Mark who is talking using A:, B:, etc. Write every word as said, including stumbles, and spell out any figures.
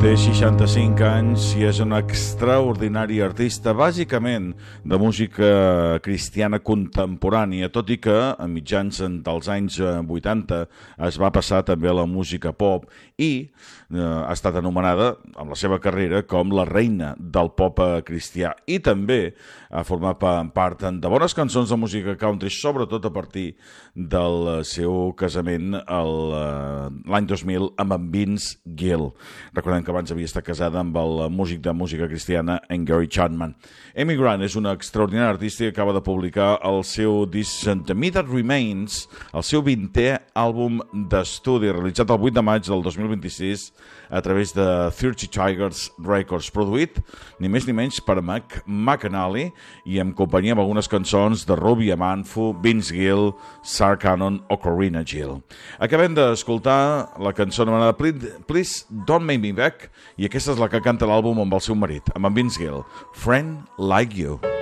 A: Té seixanta-cinc anys i és un extraordinari artista, bàsicament de música cristiana contemporània, tot i que a mitjans dels anys vuitanta es va passar també a la música pop i eh, ha estat anomenada amb la seva carrera com la reina del pop cristià, i també ha format part de bones cançons de música country, sobretot a partir del seu casament l'any dos mil amb en Vince Gill. Recordem que abans havia estat casada amb el músic de música cristiana en Gary Chapman. Amy Grant és una extraordinària artista que acaba de publicar el seu disc The Me That Remains, el seu vintè àlbum d'estudi, realitzat el vuit de maig del dos mil vint-i-sis a través de thirty Tigers Records, produït ni més ni menys per Mac McAnally i en companyia amb algunes cançons de Ruby Amanfu, Vince Gill, Sarah Cannon o Corinna Gill. Acabem d'escoltar la cançó anomenada Please Don't Make Me Back, i aquesta és la que canta l'àlbum amb el seu marit, amb en Vince Gill, Friend Like You.